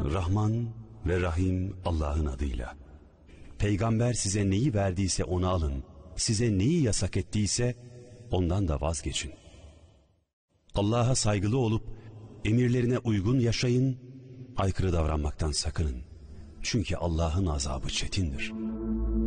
Rahman ve Rahim Allah'ın adıyla. Peygamber size neyi verdiyse onu alın, size neyi yasak ettiyse ondan da vazgeçin. Allah'a saygılı olup emirlerine uygun yaşayın, aykırı davranmaktan sakının. Çünkü Allah'ın azabı çetindir.